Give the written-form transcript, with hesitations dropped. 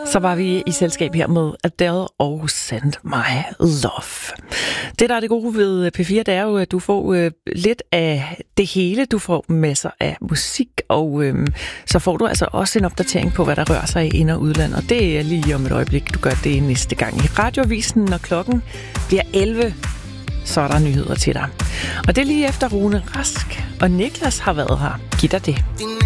Så var vi i selskab her med Adele og Send My Love. Det, der er det gode ved P4, det er jo, at du får lidt af det hele. Du får masser af musik, og så får du altså også en opdatering på, hvad der rører sig i ind- og udland. Og det er lige om et øjeblik, du gør det næste gang i Radioavisen, når klokken bliver 11. Så er der nyheder til dig. Og det er lige efter Rune Rask, og Niklas har været her. Giv dig det.